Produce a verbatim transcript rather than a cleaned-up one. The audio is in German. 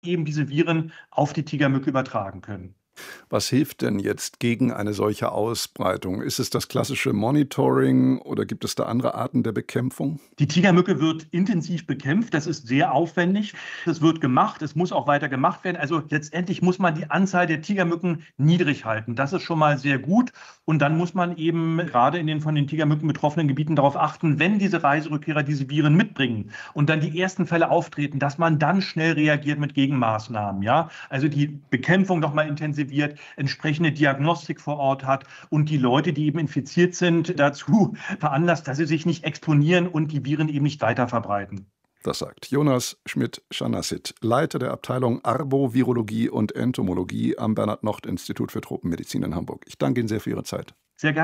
eben diese Viren auf die Tigermücke übertragen können. Was hilft denn jetzt gegen eine solche Ausbreitung? Ist es das klassische Monitoring oder gibt es da andere Arten der Bekämpfung? Die Tigermücke wird intensiv bekämpft. Das ist sehr aufwendig. Das wird gemacht. Es muss auch weiter gemacht werden. Also letztendlich muss man die Anzahl der Tigermücken niedrig halten. Das ist schon mal sehr gut. Und dann muss man eben gerade in den von den Tigermücken betroffenen Gebieten darauf achten, wenn diese Reiserückkehrer diese Viren mitbringen und dann die ersten Fälle auftreten, dass man dann schnell reagiert mit Gegenmaßnahmen. Ja? Also die Bekämpfung nochmal intensiviert, entsprechende Diagnostik vor Ort hat und die Leute, die eben infiziert sind, dazu veranlasst, dass sie sich nicht exponieren und die Viren eben nicht weiter verbreiten. Das sagt Jonas Schmidt-Schanassit, Leiter der Abteilung Arbovirologie und Entomologie am Bernhard-Nocht-Institut für Tropenmedizin in Hamburg. Ich danke Ihnen sehr für Ihre Zeit.